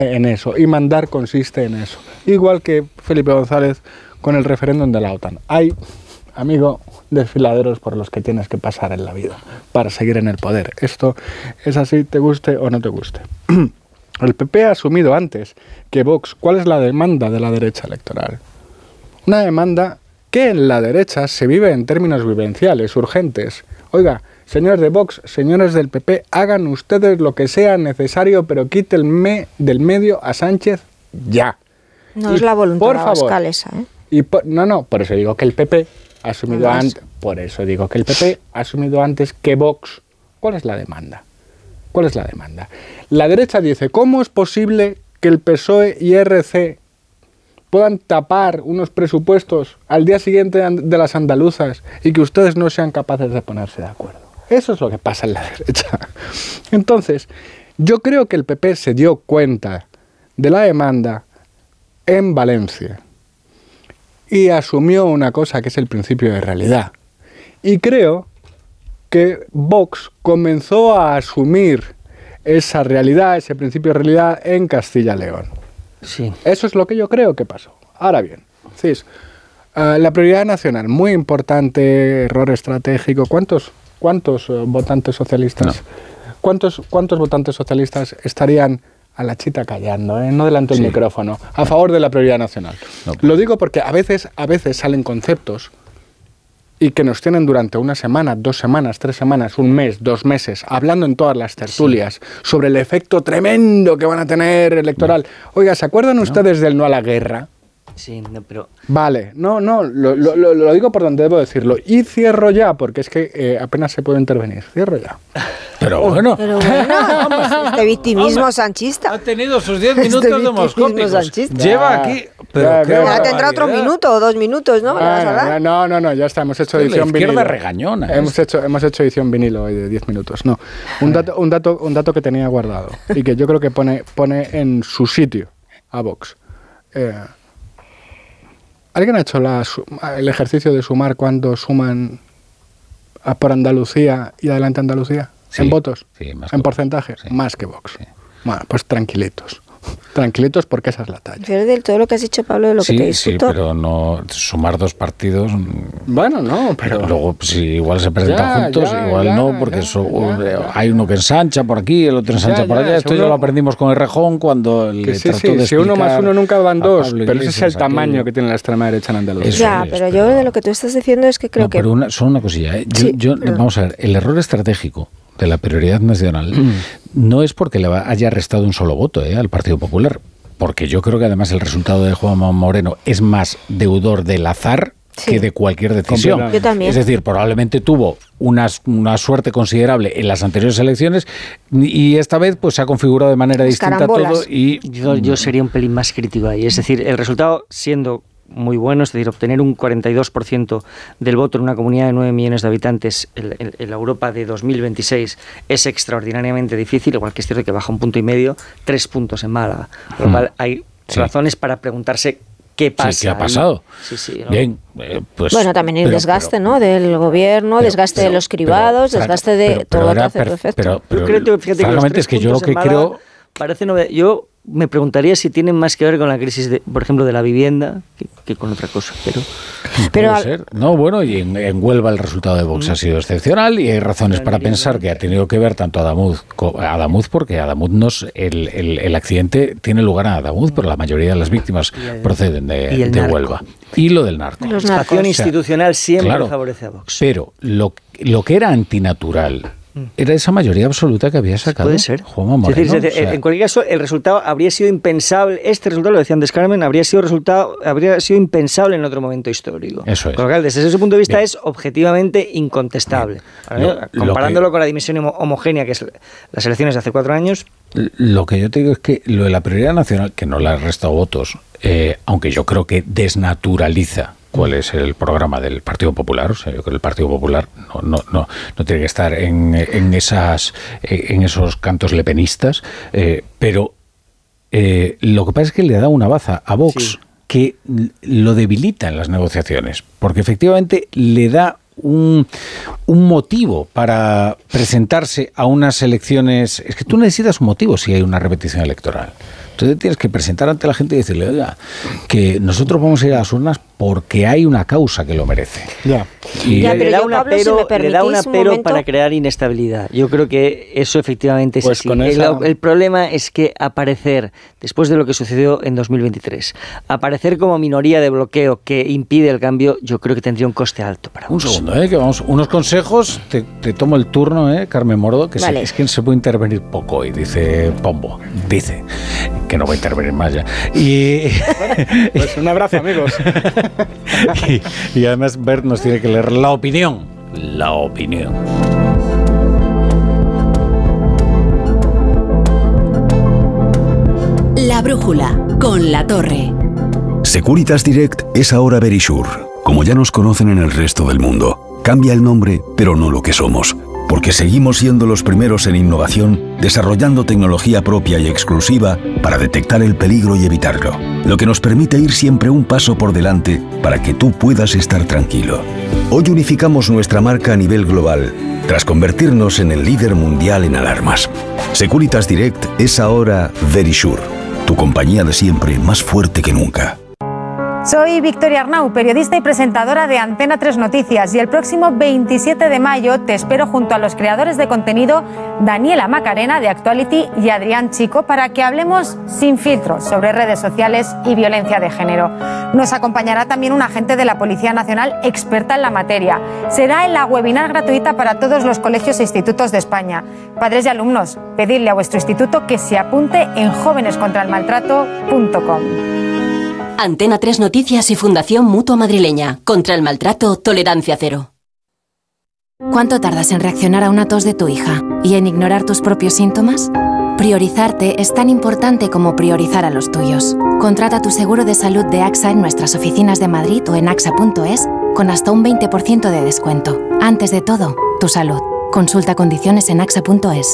en eso, y mandar consiste en eso. Igual que Felipe González con el referéndum de la OTAN. Hay, amigo, desfiladeros por los que tienes que pasar en la vida para seguir en el poder. Esto es así, te guste o no te guste. El PP ha asumido antes que Vox, ¿cuál es la demanda de la derecha electoral? Una demanda que en la derecha se vive en términos vivenciales, urgentes. Oiga, señores de Vox, señores del PP, hagan ustedes lo que sea necesario, pero quítenme del medio a Sánchez ya. No es la voluntad Abascal esa, ¿eh? No, por eso digo que el PP ha asumido antes. Por eso digo que el PP ha asumido antes que Vox. ¿Cuál es la demanda? ¿Cuál es la demanda? La derecha dice, ¿cómo es posible que el PSOE y RC puedan tapar unos presupuestos al día siguiente de las andaluzas y que ustedes no sean capaces de ponerse de acuerdo? Eso es lo que pasa en la derecha. Entonces, yo creo que el PP se dio cuenta de la demanda en Valencia y asumió una cosa que es el principio de realidad. Y creo que Vox comenzó a asumir esa realidad, ese principio de realidad en Castilla y León. Sí. Eso es lo que yo creo que pasó. Ahora bien, ¿sí? La prioridad nacional, muy importante, error estratégico. ¿Cuántos votantes socialistas? No. ¿Cuántos votantes socialistas estarían a la chita callando, no delante del micrófono, a favor de la prioridad nacional? No. Lo digo porque a veces salen conceptos y que nos tienen durante una semana, 2 semanas, 3 semanas, 1 mes, 2 meses, hablando en todas las tertulias sobre el efecto tremendo que van a tener electoral. Oiga, ¿se acuerdan ustedes del no a la guerra? Sí, no, pero... Vale, lo digo por donde debo decirlo. Y cierro ya, porque es que apenas se puede intervenir. Cierro ya. Pero bueno, este victimismo sanchista. Ha tenido sus 10 minutos demoscópicos. Lleva aquí... Ya tendrá otro minuto o 2 minutos, ¿no? No, ya está. Hemos hecho edición vinilo. La izquierda regañona. Hemos hecho edición vinilo hoy de 10 minutos. No, un dato que tenía guardado y que yo creo que pone en su sitio a Vox. ¿Alguien ha hecho el ejercicio de sumar cuando suman por Andalucía y adelante Andalucía? Sí, ¿en votos? Sí, más en porcentaje. Sí. Más que Vox. Sí. Bueno, pues tranquilitos. Tranquilitos porque esa es la talla. Pero de todo lo que has dicho, Pablo, de lo que te disfruto. Sí, pero no sumar 2 partidos... Bueno, no, pero... Luego, si igual se presentan juntos, igual no, porque hay uno que ensancha por aquí, el otro ensancha por allá. Esto ya lo aprendimos con Errejón cuando le trató de explicar... Si 1 más 1 nunca van 2, pero ese es el tamaño que tiene la extrema derecha en Andalucía. Pero yo de lo que tú estás diciendo es que creo que... Pero solo una cosilla, vamos a ver, el error estratégico de la prioridad nacional no es porque le haya restado un solo voto al Partido Popular, porque yo creo que además el resultado de Juanma Moreno es más deudor del azar que de cualquier decisión. Yo también. Es decir, probablemente tuvo una suerte considerable en las anteriores elecciones y esta vez pues se ha configurado de manera distinta todo. Y yo sería un pelín más crítico ahí. Es decir, el resultado siendo muy bueno, es decir, obtener un 42% del voto en una comunidad de 9 millones de habitantes en la Europa de 2026 es extraordinariamente difícil, igual que es cierto que baja 1,5 puntos, 3 puntos en Málaga. Por lo cual hay razones para preguntarse qué pasa. Sí, ¿qué ha pasado? ¿no? Bien, pues... Bueno, también el desgaste, ¿no?, del gobierno, desgaste de los cribados, desgaste de todo lo que hace efecto. Pero francamente es que yo lo que creo... Parece yo me preguntaría si tienen más que ver con la crisis, por ejemplo, de la vivienda que con otra cosa. Pero puede ser. No, bueno, y en Huelva el resultado de Vox ha sido excepcional y hay razones para pensar que ha tenido que ver tanto Adamuz, porque Adamuz el accidente tiene lugar en Adamuz, pero la mayoría de las víctimas proceden de Huelva. Y lo del narco. La situación institucional siempre favorece a Vox. Pero lo que era antinatural era esa mayoría absoluta que había sacado Juanma Moreno. Es decir, en cualquier caso, el resultado habría sido impensable. Este resultado, lo decía antes Carmen, habría sido impensable en otro momento histórico. Eso es. Con lo cual, desde ese punto de vista, es objetivamente incontestable. Comparándolo con la dimensión homogénea, que es las elecciones de hace 4 años. Lo que yo te digo es que lo de la prioridad nacional, que no le ha restado votos, aunque yo creo que desnaturaliza cuál es el programa del Partido Popular. O sea, yo creo que el Partido Popular no tiene que estar en esos cantos lepenistas, pero lo que pasa es que le da una baza a Vox que lo debilita en las negociaciones, porque efectivamente le da un motivo para presentarse a unas elecciones. Es que tú necesitas un motivo si hay una repetición electoral. Entonces tienes que presentar ante la gente y decirle, oiga, que nosotros vamos a ir a las urnas porque hay una causa que lo merece. Ya. Y Ya, le da una Pablo, si me permitís un momento. para crear inestabilidad. Yo creo que eso efectivamente es Pues así. con esa... El problema es que aparecer, después de lo que sucedió en 2023, aparecer como minoría de bloqueo que impide el cambio, yo creo que tendría un coste alto para un Vox. segundo, que vamos, unos consejos, te tomo el turno, Carmen Mordo, que vale. es que se puede intervenir poco hoy, dice Pombo, dice que no va a intervenir más ya. Y Pues un abrazo, amigos. y además Bert nos tiene que leer la opinión. La opinión. La brújula, con La Torre. Securitas Direct es ahora Verisure, como ya nos conocen en el resto del mundo. Cambia el nombre, pero no lo que somos, porque seguimos siendo los primeros en innovación, desarrollando tecnología propia y exclusiva para detectar el peligro y evitarlo, lo que nos permite ir siempre un paso por delante para que tú puedas estar tranquilo. Hoy unificamos nuestra marca a nivel global, tras convertirnos en el líder mundial en alarmas. Securitas Direct es ahora Verisure, tu compañía de siempre más fuerte que nunca. Soy Victoria Arnau, periodista y presentadora de Antena 3 Noticias, y el próximo 27 de mayo te espero junto a los creadores de contenido Daniela Macarena de Actuality y Adrián Chico para que hablemos sin filtros sobre redes sociales y violencia de género. Nos acompañará también un agente de la Policía Nacional experta en la materia. Será en la webinar gratuita para todos los colegios e institutos de España. Padres y alumnos, pedidle a vuestro instituto que se apunte en jovenescontraelmaltrato.com. Antena 3 Noticias y Fundación Mutua Madrileña. Contra el maltrato, tolerancia cero. ¿Cuánto tardas en reaccionar a una tos de tu hija y en ignorar tus propios síntomas? Priorizarte es tan importante como priorizar a los tuyos. Contrata tu seguro de salud de AXA en nuestras oficinas de Madrid o en axa.es con hasta un 20% de descuento. Antes de todo, tu salud. Consulta condiciones en axa.es.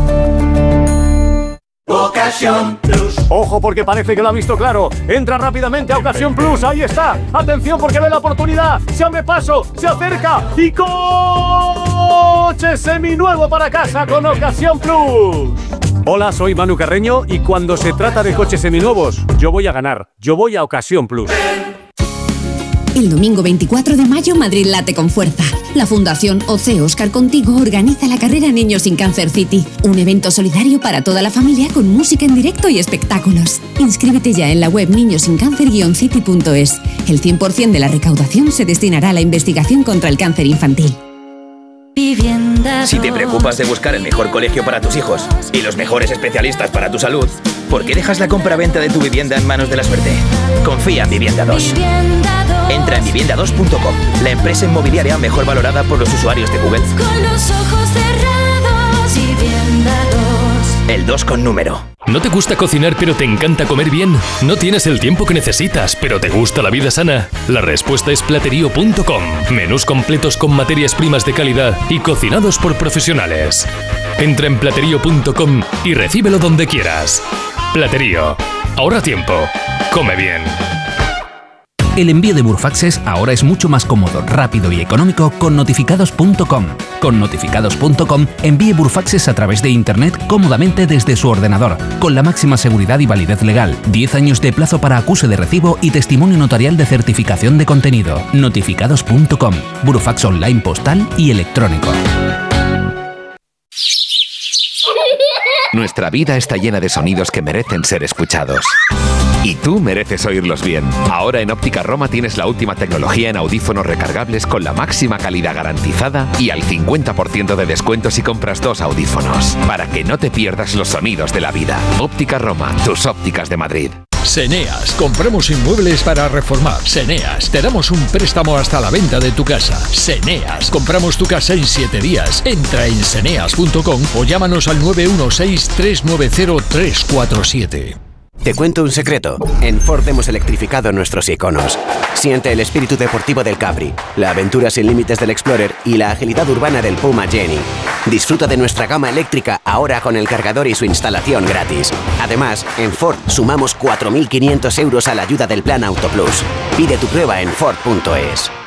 Ocasión Plus. Ojo, porque parece que lo ha visto claro. Entra rápidamente a Ocasión Plus. Ahí está. Atención, porque ve la oportunidad. Se abre paso, se acerca y coche seminuevo para casa con Ocasión Plus. Hola, soy Manu Carreño y cuando se trata de coches seminuevos, yo voy a ganar. Yo voy a Ocasión Plus. El domingo 24 de mayo, Madrid late con fuerza. La Fundación OC Óscar Contigo organiza la carrera Niños sin Cáncer City, un evento solidario para toda la familia con música en directo y espectáculos. Inscríbete ya en la web niñosincancer-city.es. El 100% de la recaudación se destinará a la investigación contra el cáncer infantil. Si te preocupas de buscar el mejor colegio para tus hijos y los mejores especialistas para tu salud, ¿por qué dejas la compra-venta de tu vivienda en manos de la suerte? Confía en Vivienda 2. Entra en vivienda2.com, la empresa inmobiliaria mejor valorada por los usuarios de Google. Con los ojos cerrados, Vivienda 2. El 2 con número. ¿No te gusta cocinar pero te encanta comer bien? ¿No tienes el tiempo que necesitas pero te gusta la vida sana? La respuesta es Platerío.com. Menús completos con materias primas de calidad y cocinados por profesionales. Entra en Platerío.com y recíbelo donde quieras. Platerío. Ahorra tiempo. Come bien. El envío de Burfaxes ahora es mucho más cómodo, rápido y económico con Notificados.com. Con Notificados.com envíe Burfaxes a través de Internet cómodamente desde su ordenador, con la máxima seguridad y validez legal, 10 años de plazo para acuse de recibo y testimonio notarial de certificación de contenido. Notificados.com. Burfax online postal y electrónico. Nuestra vida está llena de sonidos que merecen ser escuchados. Y tú mereces oírlos bien. Ahora en Óptica Roma tienes la última tecnología en audífonos recargables con la máxima calidad garantizada y al 50% de descuento si compras 2 audífonos. Para que no te pierdas los sonidos de la vida. Óptica Roma, tus ópticas de Madrid. Seneas, compramos inmuebles para reformar. Seneas, te damos un préstamo hasta la venta de tu casa. Seneas, compramos tu casa en 7 días. Entra en seneas.com o llámanos al 916-390-347. Te cuento un secreto. En Ford hemos electrificado nuestros iconos. Siente el espíritu deportivo del Capri, la aventura sin límites del Explorer y la agilidad urbana del Puma Jenny. Disfruta de nuestra gama eléctrica ahora con el cargador y su instalación gratis. Además, en Ford sumamos 4.500 euros a la ayuda del Plan Auto Plus. Pide tu prueba en Ford.es.